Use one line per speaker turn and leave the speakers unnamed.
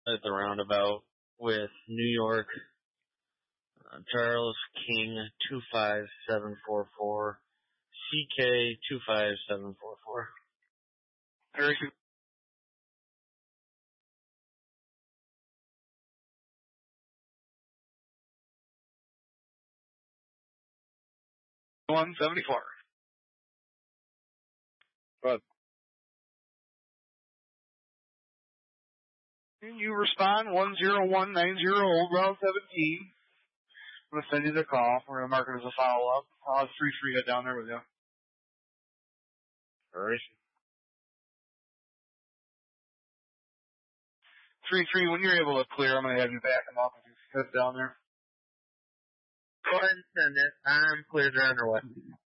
at the roundabout with New York, Charles King 25744, CK 25744.
Very 174.
Good.
You respond 10190 Old Route 17. I'm going to send you the call. We're going to mark it as a follow-up. I'll have 3-3 head down there with you.
Hurry.
3-3, when you're able to clear, I'm going to have you back him up if you head down there.
Go ahead and send it. I'm cleared or underway.